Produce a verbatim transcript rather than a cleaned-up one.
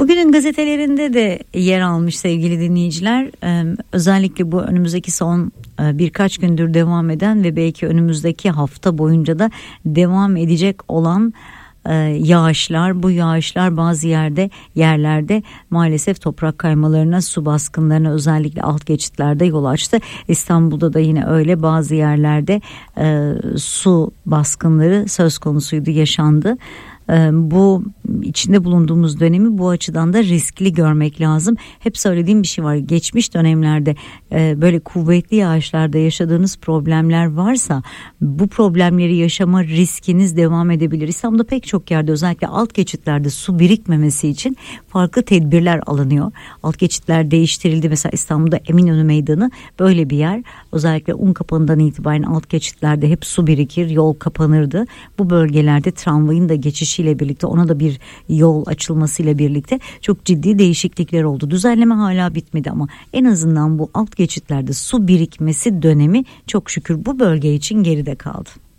Bugünün gazetelerinde de yer almış sevgili dinleyiciler. Ee, özellikle bu önümüzdeki son e, birkaç gündür devam eden ve belki önümüzdeki hafta boyunca da devam edecek olan e, yağışlar. Bu yağışlar bazı yerde yerlerde maalesef toprak kaymalarına, su baskınlarına, özellikle alt geçitlerde yol açtı. İstanbul'da da yine öyle bazı yerlerde e, su baskınları söz konusuydu, yaşandı. Bu içinde bulunduğumuz dönemi bu açıdan da riskli görmek lazım. Hep söylediğim bir şey var. Geçmiş dönemlerde böyle kuvvetli yağışlarda yaşadığınız problemler varsa bu problemleri yaşama riskiniz devam edebilir. İstanbul'da pek çok yerde, özellikle alt geçitlerde su birikmemesi için farklı tedbirler alınıyor. Alt geçitler değiştirildi. Mesela İstanbul'da Eminönü Meydanı böyle bir yer. Özellikle Unkapanı'ndan itibaren alt geçitlerde hep su birikir, yol kapanırdı. Bu bölgelerde tramvayın da geçişiyle birlikte, ona da bir yol açılmasıyla birlikte çok ciddi değişiklikler oldu. Düzenleme hala bitmedi ama en azından bu alt geçitlerde su birikmesi dönemi çok şükür bu bölge için geride kaldı.